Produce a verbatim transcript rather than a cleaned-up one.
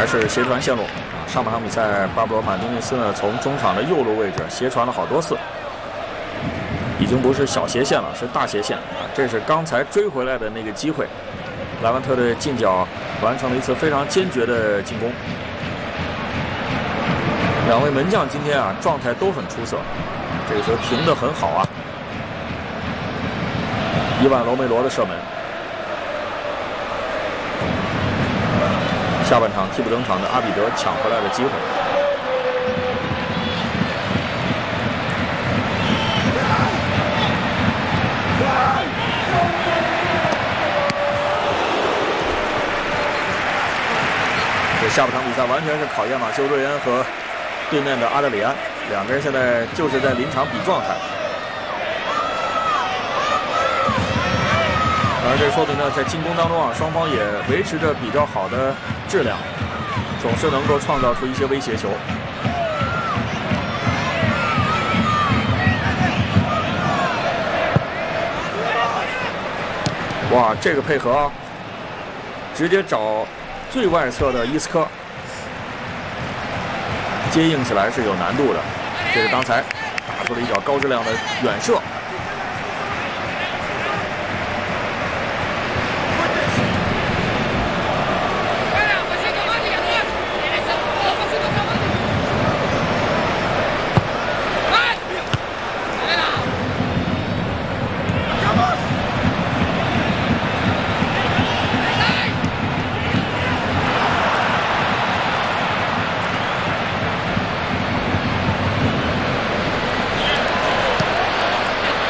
还是斜传线路啊。上半场比赛，巴布罗·马丁内斯呢从中场的右路位置斜传了好多次，已经不是小斜线了，是大斜线啊。这是刚才追回来的那个机会，莱万特的近角完成了一次非常坚决的进攻。两位门将今天啊状态都很出色，这个球停得很好啊。伊万·罗梅罗的射门。下半场替补登场的阿比德抢回来的机会。这下半场比赛完全是考验马修·瑞恩和对面的阿德里安，两个人现在就是在临场比状态。而这说明呢，在进攻当中啊，双方也维持着比较好的质量，总是能够创造出一些威胁球。哇，这个配合啊，直接找最外侧的伊斯科，接应起来是有难度的。这是刚才打出了一脚高质量的远射。